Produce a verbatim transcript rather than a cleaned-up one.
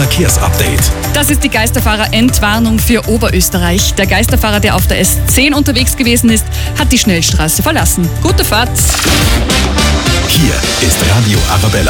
Verkehrsupdate. Das ist die Geisterfahrer-Entwarnung für Oberösterreich. Der Geisterfahrer, der auf der S zehn unterwegs gewesen ist, hat die Schnellstraße verlassen. Gute Fahrt! Hier ist Radio Arabella,